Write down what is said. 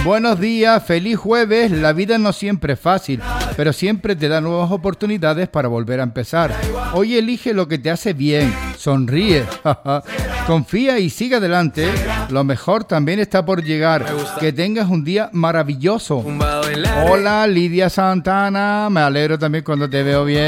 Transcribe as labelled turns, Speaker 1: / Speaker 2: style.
Speaker 1: Buenos días, feliz jueves. La vida no siempre es fácil, pero siempre te da nuevas oportunidades para volver a empezar. Hoy elige lo que te hace bien, sonríe, confía y sigue adelante. Lo mejor también está por llegar. Que tengas un día maravilloso. Hola, Lidia Santana. Me alegro también cuando te veo bien.